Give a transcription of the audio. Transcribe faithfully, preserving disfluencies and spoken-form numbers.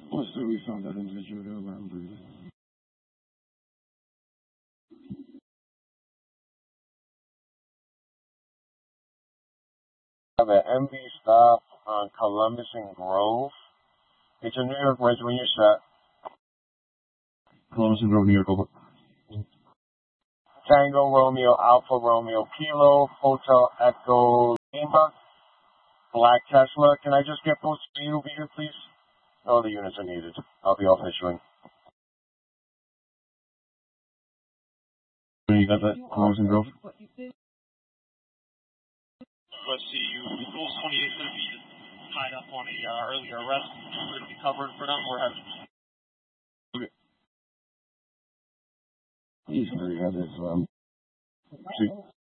Also, we found that individual alarm breathing. The M V stop on Columbus and Grove. It's a New York Red when you're set. Columbus and Grove, New York, over. Tango Romeo, Alpha Romeo, Kilo, Hotel Echo, Lima, Black Tesla. Can I just get those for you over here, please? No, the units are needed. I'll be off issuing. You got that? Columbus and Grove? Let's see, you, those twenty-eight going to be tied up on a uh, earlier arrest. We're going to be covering for them. We're having. Okay. He's very got his, um, see.